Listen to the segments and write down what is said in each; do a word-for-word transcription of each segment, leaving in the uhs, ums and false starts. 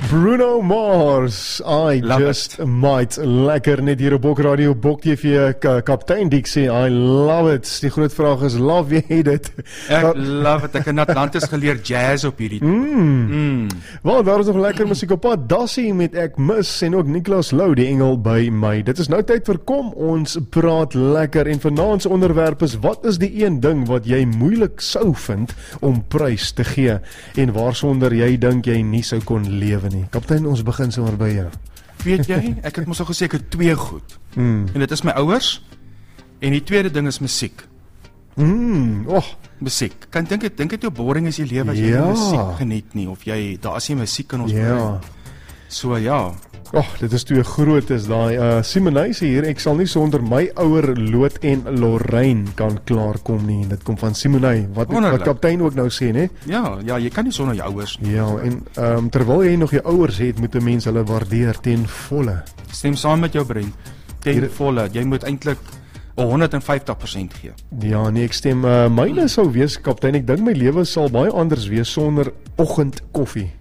Bruno Mars, I Love just it. might. Lekker net hier op Bok Radio, Bok T V, Kaptein Dixie, I love it. Die groot vraag is, love jy dit? Ek dat, love it, ek in Atlantis geleer jazz op hierdie mm. mm. Wel, daar is nog lekker musiek op pad, Dassie met Ek Mis, en ook Nicolas Lou, die engel by my. Dit is nou tyd vir Kom Ons Praat Lekker, en vanaand se onderwerp is, wat is die een ding wat jy moeilik sou vind om prys te gee, en waarsonder jy dink jy nie sou kon lewe nie. Kaptein, ons begin sommer by jou. Weet jy, ek het mos al gesê, ek het twee goed. Mm. En dit is my ouers, en die tweede ding is musiek. Mm. Oh. Musiek. Kan dink ek dink dit jou boring is jy lewe as jy ja. nie musiek geniet nie, of jy, daar is nie musiek in ons ja. brein. So ja. Oh, dit is twee groot is daai. Uh, Simonay sê hier, ek sal nie sonder my ouer Loot en Lorraine kan klaarkom nie. Dit kom van Simonay, wat, wat kaptein ook nou sê, né? Ja, ja, jy kan nie sonder jou ouers nie. Ja, en um, terwyl jy nog jou ouers het, moet 'n mens hulle waardeer ten volle. Stem saam met jou brein. Ten hier, volle. Jy moet eintlik honderd en vyftig persent gee. Ja, nee, ek stem. Uh, myne sou wees, kaptein, ek dink my lewe sal baie anders wees sonder oggendkoffie.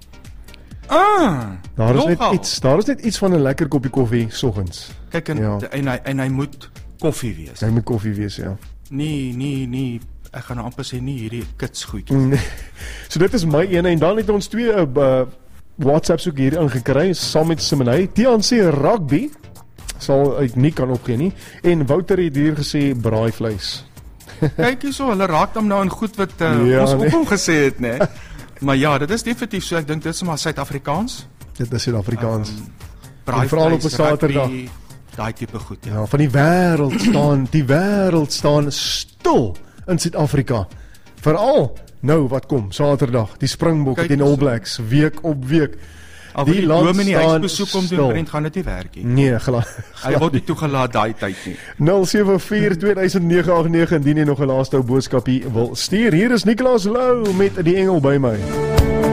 Ah, daar is net iets, daar is net iets van 'n lekker koppie koffie soggens. Kyk en, ja. en hy en hy moet koffie wees. Hy moet koffie wees, ja. Nee, nee, nee, ek gaan nou amper sê nie hierdie kits goedjies. Nee. So dit is my ene en dan het ons twee uh, WhatsApps ook hier ingekry saam met Simonay. Tiaan sê rugby sal ek nie kan opgee nie en Wouter het hier gesê braaivleis. Kyk hierso, hulle raak dan nou in goed wat uh, ja, ons nee. ook al gesê het, né? Maar ja, dit is definitief so, ek dink dit is maar Suid-Afrikaans. Dit is Suid-Afrikaans. Um, Veral op 'n Saterdag. Daai tipe goed, ja. Ja, van die wêreld staan, die wêreld staan stil in Suid-Afrika. Veral nou wat kom, Saterdag, die Springbokke teen All Blacks, week op week. Al die land staan besoek om doen, vriend, gaan dit nie werk nie. Nee, glad. Hy word nie toegelaat daai tyd nie. nul sewe vier twee nege agt nege indien jy nog 'n laaste ou boodskapie wil stuur. Hier is Nicolas Lou met die engel by my.